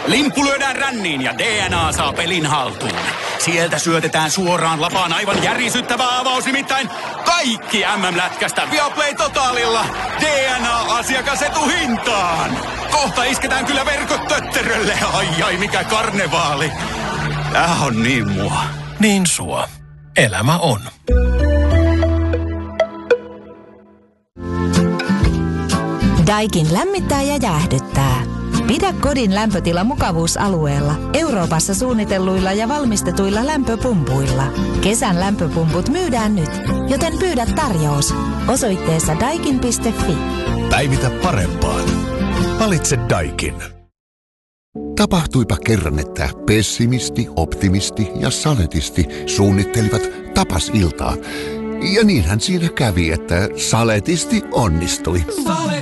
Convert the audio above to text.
Limppu lyödään ränniin ja DNA saa pelin haltuun. Sieltä syötetään suoraan lapaan aivan järisyttävä avaus, nimittäin kaikki MM-lätkästä Viaplay Totalilla DNA-asiakasetuhintaan. Kohta isketään kyllä verkot tötterölle. Ai mikä karnevaali. Tää on niin mua. Niin sua. Elämä on. Daikin lämmittää ja jäähdyttää. Pidä kodin lämpötila mukavuusalueella Euroopassa suunnitelluilla ja valmistetuilla lämpöpumpuilla. Kesän lämpöpumput myydään nyt, joten pyydä tarjous osoitteessa daikin.fi. Päivitä parempaan. Valitse Daikin. Tapahtuipa kerran, että pessimisti, optimisti ja saletisti suunnittelivat tapasiltaa. Ja niinhän siinä kävi, että saletisti onnistui.